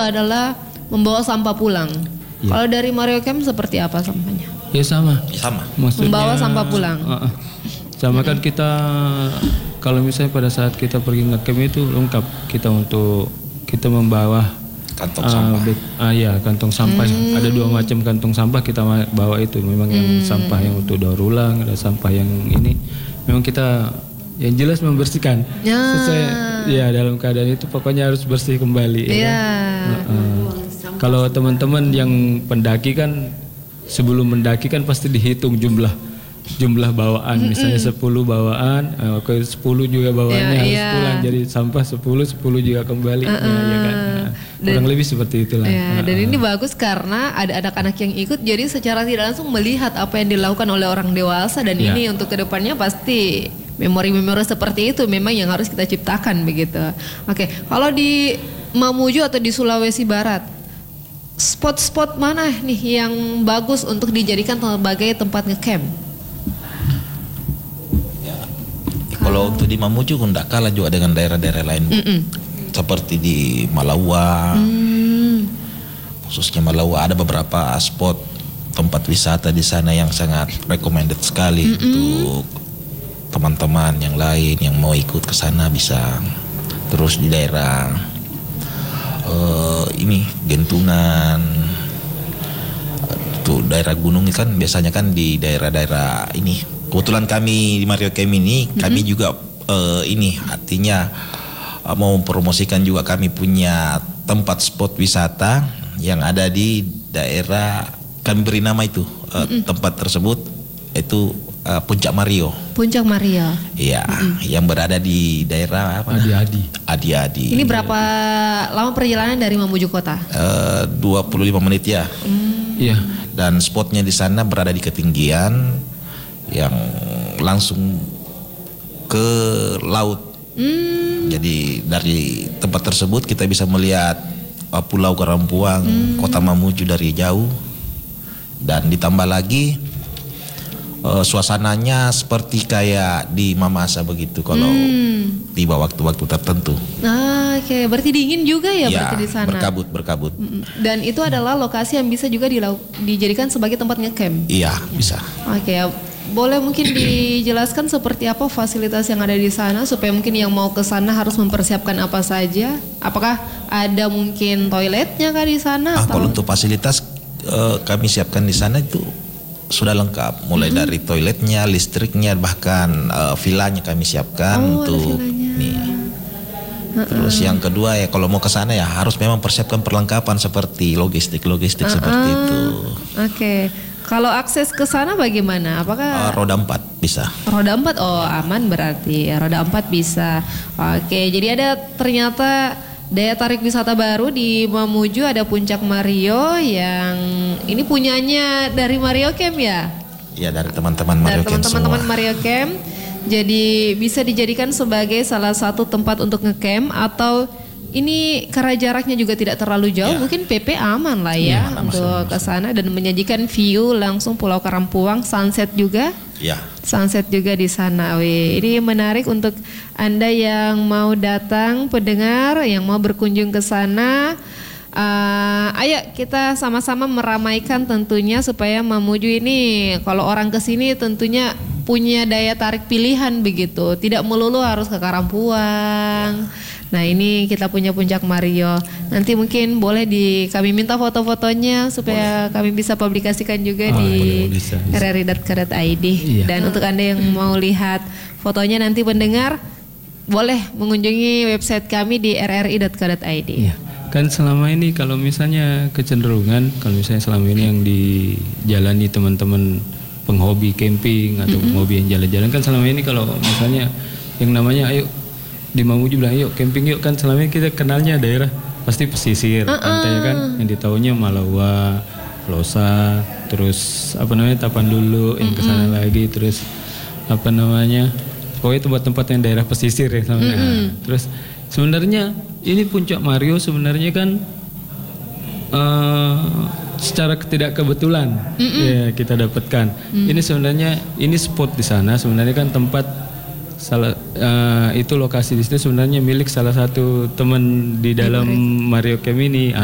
adalah membawa sampah pulang. Ya. Kalau dari Mario Camp seperti apa sampahnya? Ya sama. Maksudnya, membawa sampah pulang. Sama kan kita kalau misalnya pada saat kita pergi ngecamp itu lengkap kita membawa kantong sampah. Kantong sampah. Ada 2 macam kantong sampah kita bawa itu. Memang yang sampah yang untuk daur ulang, ada sampah yang ini. Memang kita yang jelas membersihkan. Sesuai dalam keadaan itu pokoknya harus bersih kembali. Kalau teman-teman yang pendaki kan sebelum mendaki kan pasti dihitung jumlah bawaan, misalnya 10 bawaan, 10 juga bawaannya harus pulang, jadi sampah 10 juga kembali, ya kan. Kurang lebih seperti itulah. Dan ini bagus karena ada anak-anak yang ikut, jadi secara tidak langsung melihat apa yang dilakukan oleh orang dewasa, dan ini untuk kedepannya pasti memori-memori seperti itu memang yang harus kita ciptakan begitu. Oke, kalau di Mamuju atau di Sulawesi Barat, spot-spot mana nih yang bagus untuk dijadikan sebagai tempat ngecamp? Kalau untuk di Mamuju tidak kalah juga dengan daerah-daerah lain, seperti di Malawa, khususnya Malawa ada beberapa spot tempat wisata di sana yang sangat recommended sekali untuk teman-teman yang lain yang mau ikut ke sana bisa. Terus di daerah ini Gentungan, tuh daerah gunung kan biasanya kan di daerah-daerah ini. Kebetulan kami di Mario Camp ini kami juga ini artinya mau mempromosikan juga kami punya tempat spot wisata yang ada di daerah, kami beri nama itu tempat tersebut itu Puncak Mario. Puncak Mario. Iya, yang berada di daerah apa? Adi-Adi. Ini berapa lama perjalanan dari Mamuju kota? 25 menit ya. Iya. Dan spotnya di sana berada di ketinggian yang langsung ke laut. Jadi dari tempat tersebut kita bisa melihat Pulau Karampuang, Kota Mamuju dari jauh. Dan ditambah lagi suasananya seperti kayak di Mamasa begitu kalau tiba waktu-waktu tertentu. Oke, berarti dingin juga ya berarti di sana. Berkabut. Dan itu adalah lokasi yang bisa juga dijadikan sebagai tempat ngecamp. Iya, bisa. Oke, boleh mungkin dijelaskan seperti apa fasilitas yang ada di sana supaya mungkin yang mau ke sana harus mempersiapkan apa saja? Apakah ada mungkin toiletnya kah di sana? Kalau untuk fasilitas kami siapkan di sana itu sudah lengkap, mulai dari toiletnya, listriknya, bahkan villanya kami siapkan untuk nih. Terus yang kedua ya kalau mau ke sana ya harus memang persiapkan perlengkapan seperti logistik seperti itu. Oke. Kalau akses ke sana bagaimana? Apakah roda 4 bisa? Roda 4, aman berarti. Roda 4 bisa. Oke, jadi ada ternyata daya tarik wisata baru di Mamuju, ada Puncak Mario yang ini punyanya dari Mario Camp ya? Iya, dari teman-teman Mario Camp semua. Teman-teman Mario Camp. Jadi bisa dijadikan sebagai salah satu tempat untuk ngecamp atau ini karena jaraknya juga tidak terlalu jauh, mungkin PP aman lah ya untuk ke sana dan menyajikan view langsung Pulau Karampuang, sunset juga. Iya. Sunset juga di sana. Ini menarik untuk Anda yang mau datang, pendengar yang mau berkunjung ke sana. Ayo kita sama-sama meramaikan tentunya supaya Mamuju ini kalau orang kesini tentunya punya daya tarik pilihan begitu. Tidak melulu harus ke Karampuang. Nah ini kita punya Puncak Mario. Nanti mungkin boleh kami minta foto-fotonya supaya kami bisa publikasikan juga di rri.co.id. Dan untuk Anda yang mau lihat fotonya nanti pendengar boleh mengunjungi website kami di rri.co.id. Kan selama ini kalau misalnya kecenderungan, kalau misalnya selama ini yang dijalani teman-teman penghobi camping atau penghobi yang jalan-jalan kan selama ini kalau misalnya yang namanya ayo di Mamuju bilang yuk camping yuk, kan selama ini kita kenalnya daerah pasti pesisir pantai kan, yang ditahunya Malawa, Losa, terus Tapandulu yang kesana lagi, terus pokoknya tempat-tempat yang daerah pesisir ya selama ini. Terus sebenarnya ini Puncak Mario sebenarnya kan secara tidak kebetulan ya kita dapatkan. Ini sebenarnya ini spot di sana sebenarnya kan tempat itu lokasi di situ sebenarnya milik salah satu teman di dalam Mario Camp ini.